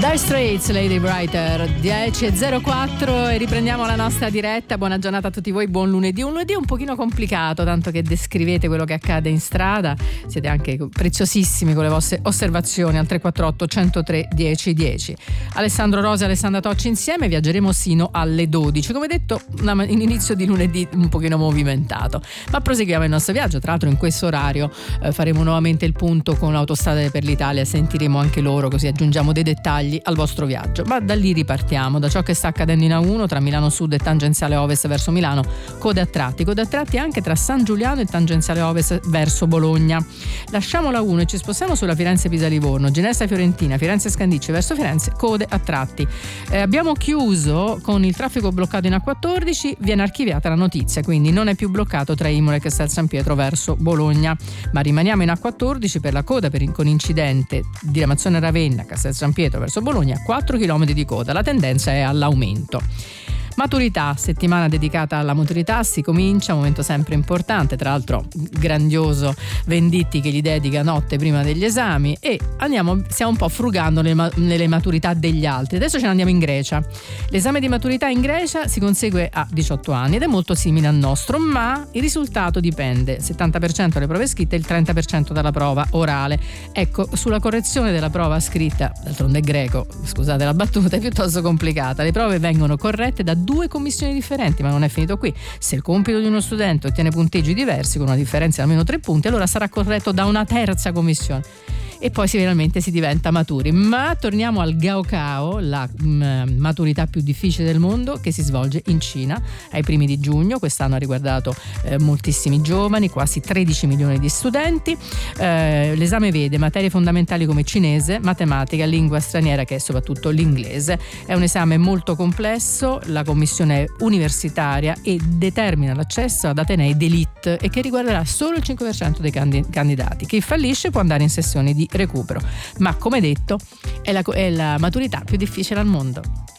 Dire Straits, Lady Brighter, 10.04 e riprendiamo la nostra diretta. Buona giornata a tutti voi, buon lunedì. Un lunedì un pochino complicato, tanto che descrivete quello che accade in strada. Siete anche preziosissimi con le vostre osservazioni al 348 103 1010. Alessandro Rosa e Alessandra Tocci insieme viaggeremo sino alle 12. Come detto, un inizio di lunedì un pochino movimentato, ma proseguiamo il nostro viaggio. Tra l'altro in questo orario faremo nuovamente il punto con l'Autostrade per l'Italia, sentiremo anche loro, così aggiungiamo dei dettagli al vostro viaggio. Ma da lì ripartiamo, da ciò che sta accadendo in A1 tra Milano Sud e tangenziale ovest verso Milano, code a tratti anche tra San Giuliano e tangenziale ovest verso Bologna. Lasciamo la 1 e ci spostiamo sulla Firenze-Pisa-Livorno, Ginestra-Fiorentina, Firenze-Scandicci verso Firenze, code a tratti. Abbiamo chiuso con il traffico bloccato in A14, viene archiviata la notizia, quindi non è più bloccato tra Imola e Castel San Pietro verso Bologna, ma rimaniamo in A14 per la coda con incidente diramazione Ravenna, Castel San Pietro verso Bologna, 4 km di coda, la tendenza è all'aumento. Maturità, settimana dedicata alla maturità, si comincia, momento sempre importante, tra l'altro grandioso Venditti che gli dedica notte prima degli esami, e stiamo un po' frugando nelle maturità degli altri. Adesso ce ne andiamo in Grecia. L'esame di maturità in Grecia si consegue a 18 anni ed è molto simile al nostro, ma il risultato dipende 70% dalle prove scritte e il 30% dalla prova orale. Ecco, sulla correzione della prova scritta, d'altronde è greco, scusate la battuta, è piuttosto complicata. Le prove vengono corrette da 2 commissioni differenti, ma non è finito qui. Se il compito di uno studente ottiene punteggi diversi con una differenza di almeno 3 punti, allora sarà corretto da una terza commissione e poi finalmente si diventa maturi. Ma torniamo al Gaokao, la maturità più difficile del mondo, che si svolge in Cina ai primi di giugno. Quest'anno ha riguardato moltissimi giovani, quasi 13 milioni di studenti. L'esame vede materie fondamentali come cinese, matematica, lingua straniera, che è soprattutto l'inglese. È un esame molto complesso, la commissione è universitaria e determina l'accesso ad atenei d'élite e che riguarderà solo il 5% dei candidati. Chi fallisce può andare in sessioni di recupero, ma come detto è la maturità più difficile al mondo.